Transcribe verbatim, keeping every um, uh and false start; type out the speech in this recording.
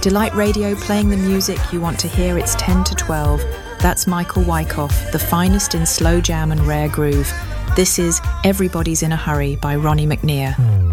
Delight Radio playing the music you want to hear. It's ten to twelve. That's Michael Wyckoff, the finest in slow jam and rare groove. This is Everybody's in a Hurry by Ronnie McNear.